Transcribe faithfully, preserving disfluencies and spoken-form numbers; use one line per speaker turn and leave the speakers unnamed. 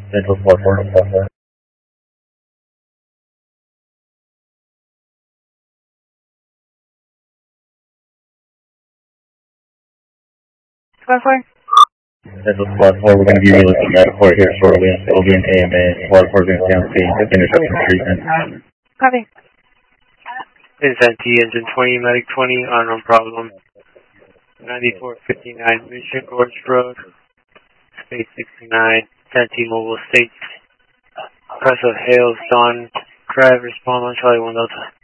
Central Squad four, Alpha.
Squad four?
Central Squad four, we're going to be relooking at Fort here shortly. It'll be an A M A. Squad four is going to stay on scene to finish up some treatment.
Copy.
Inside T, engine twenty, medic twenty, unknown problem. ninety-four fifty-nine Mission Gorge Road, space sixty-nine, ten T-Mobile State. Press of hail, dawn, drive, respond on Charlie one Delta.